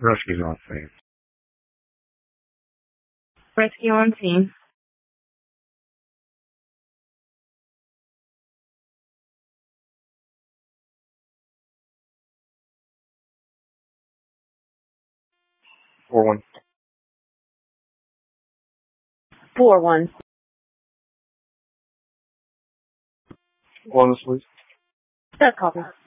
Rescue's on scene. Rescue on scene. Four one. 4-1. Close, please. That copy.